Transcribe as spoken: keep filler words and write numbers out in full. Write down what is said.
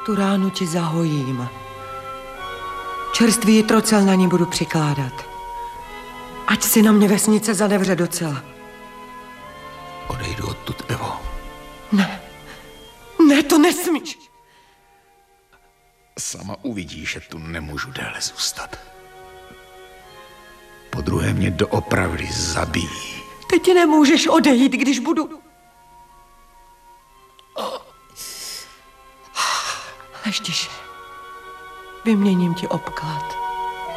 Tu ránu ti zahojím. Čerstvý jitrocel na ní budu přikládat. Ať si na mě vesnice zadevře docela. Odejdu odtud, Evo. Ne. Ne, to nesmíš. Sama uvidíš, že tu nemůžu déle zůstat. Podruhé mě doopravdy zabijí. Teď nemůžeš odejít, když budu... Lež tiše. Vyměním ti obklad.